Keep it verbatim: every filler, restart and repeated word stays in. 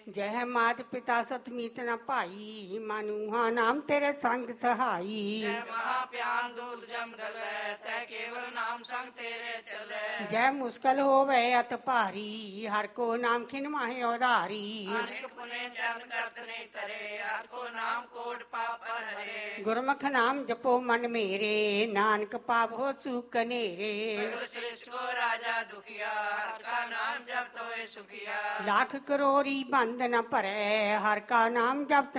ਜੈ ਮਾਤ ਪਿਤਾ ਸਤਮੀਤ ਨ ਭਾਈ, ਮਨੂਹਾ ਨਾਮ ਤੇਰੇ ਸੰਗ ਸਹਾਈ। ਜੈ ਮਹਾ ਪਿਆਨ ਦੂਤ ਜਮ ਗਲੈ, ਤੈ ਕੇਵਲ ਨਾਮ ਸੰਗ ਤੇਰੇ ਚੱਲੈ। ਜੈ ਮੁਸ਼ਕਲ ਹੋਵੇ ਅਤ ਭਾਰੀ, ਹਰ ਕੋ ਨਾਮ ਖਿਨ ਮਾਹੇ ਉਧਾਰੀ। ਅਨੇਕ ਪੁਨੇ ਚਰਨ ਕਰਤ ਨਹੀਂ ਤਰੇ, ਹਰ ਕੋ ਨਾਮ ਕੋਟ ਪਾਪ ਹਰੇ। ਗੁਰਮੁਖ ਨਾਮ ਜਪੋ ਮਨ ਮੇਰੇ, ਨਾਨਕ ਪਾਪ ਹੋ ਸੁਖ ਨੇਰੇ। ਸਗਲ ਸ੍ਰਿਸ਼ਟ ਕੋ ਰਾਜਾ ਦੁਖੀਆ, ਹਰ ਕਾ ਨਾਮ ਜਪਤ ਹੋਏ ਸੁਖੀਆ। ਲੱਖ ਕਰੋੜੀ ਬੰਦ ਨ ਭਰੈ, ਹਰ ਕਾ ਨਾਮ ਜਪਤ